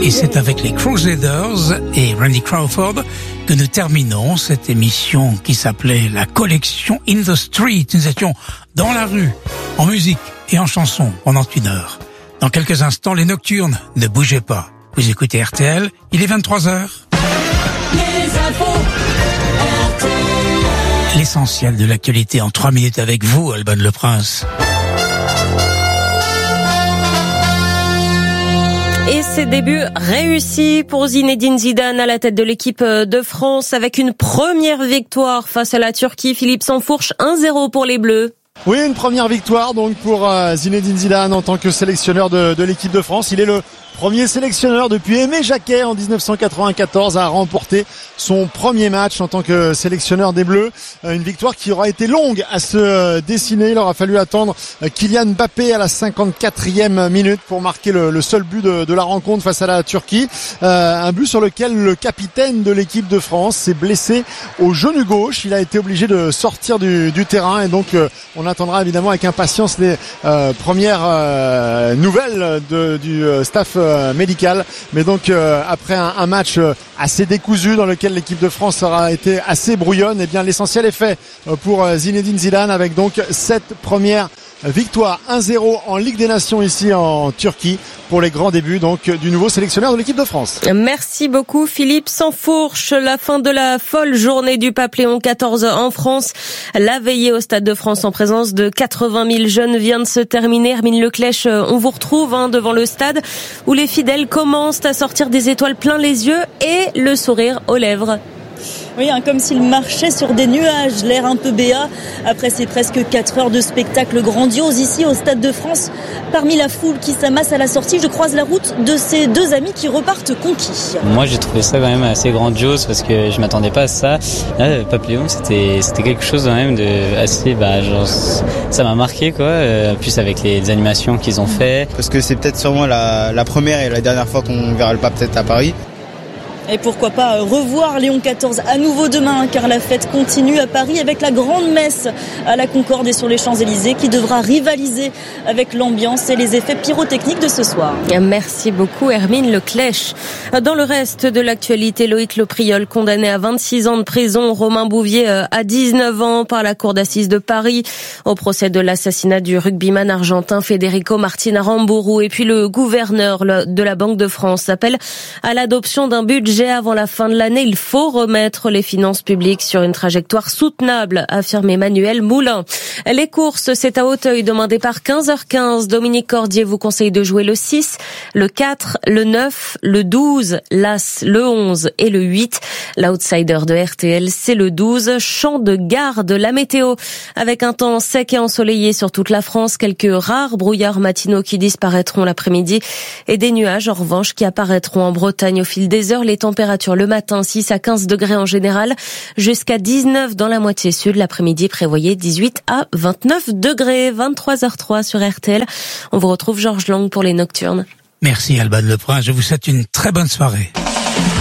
Et c'est avec les Crusaders et Randy Crawford que nous terminons cette émission qui s'appelait la collection In the Street. Nous étions dans la rue, en musique et en chanson pendant 1 heure. Dans quelques instants, les Nocturnes, ne bougez pas. Vous écoutez RTL, il est 23h. Les infos RTL. L'essentiel de l'actualité en 3 minutes avec vous, Alban Le Prince. Et ses débuts réussis pour Zinedine Zidane à la tête de l'équipe de France avec une première victoire face à la Turquie. Philippe Sansfourche, 1-0 pour les Bleus. Oui, une première victoire donc pour Zinedine Zidane en tant que sélectionneur de l'équipe de France. Il est le premier sélectionneur depuis Aimé Jacquet en 1994 à remporter son premier match en tant que sélectionneur des Bleus. Une victoire qui aura été longue à se dessiner. Il aura fallu attendre Kylian Mbappé à la 54e minute pour marquer le seul but de la rencontre face à la Turquie. Un but sur lequel le capitaine de l'équipe de France s'est blessé au genou gauche. Il a été obligé de sortir du terrain et donc on attendra évidemment avec impatience les premières nouvelles du staff médical. Mais donc après un match assez décousu dans lequel l'équipe de France aura été assez brouillonne, et bien l'essentiel est fait pour Zinedine Zidane avec donc cette première victoire 1-0 en Ligue des Nations ici en Turquie pour les grands débuts donc du nouveau sélectionneur de l'équipe de France. Merci beaucoup Philippe Sansfourche. La fin de la folle journée du pape Léon XIV en France. La veillée au Stade de France en présence de 80 000 jeunes vient de se terminer. Hermine Leclèche, on vous retrouve devant le stade où les fidèles commencent à sortir des étoiles plein les yeux et le sourire aux lèvres. Oui, comme s'il marchait sur des nuages, l'air un peu béat. Après ces presque 4 heures de spectacle grandiose ici au Stade de France, parmi la foule qui s'amasse à la sortie, je croise la route de ces deux amis qui repartent conquis. Moi, j'ai trouvé ça quand même assez grandiose parce que je m'attendais pas à ça. Là, le Pape Léon, c'était quelque chose quand même de assez, genre, ça m'a marqué quoi. En plus avec les animations qu'ils ont fait. Parce que c'est peut-être sûrement la première et la dernière fois qu'on verra le pape peut-être à Paris. Et pourquoi pas revoir Léon XIV à nouveau demain, car la fête continue à Paris avec la grande messe à la Concorde et sur les Champs-Élysées qui devra rivaliser avec l'ambiance et les effets pyrotechniques de ce soir. Merci beaucoup Hermine Leclèche. Dans le reste de l'actualité, Loïc Lepriol condamné à 26 ans de prison, Romain Bouvier à 19 ans par la cour d'assises de Paris au procès de l'assassinat du rugbyman argentin Federico Martín Aramburu. Et puis le gouverneur de la Banque de France appelle à l'adoption d'un budget avant la fin de l'année. Il faut remettre les finances publiques sur une trajectoire soutenable, affirme Emmanuel Moulin. Les courses, c'est à Auteuil, demain départ 15h15. Dominique Cordier vous conseille de jouer le 6, le 4, le 9, le 12, l'As, le 11 et le 8. L'outsider de RTL, c'est le 12. Champ de garde, la météo, avec un temps sec et ensoleillé sur toute la France. Quelques rares brouillards matinaux qui disparaîtront l'après-midi et des nuages, en revanche, qui apparaîtront en Bretagne au fil des heures. Les température le matin 6 à 15 degrés en général, jusqu'à 19 dans la moitié sud. L'après-midi prévoyez 18 à 29 degrés. 23h03 sur RTL. On vous retrouve Georges Lang pour les Nocturnes. Merci Alban Le Prince, je vous souhaite une très bonne soirée.